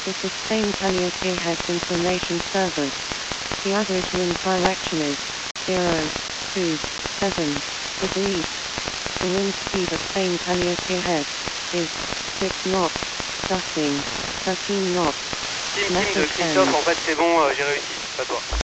The sustained Calliope-Hex information service. The average wind direction is 027 degrees. The wind speed at Spain Calliope-Hex is 6 knots, gusting 13 knots. Team de Christophe, en fait c'est bon, j'ai réussi, pas toi.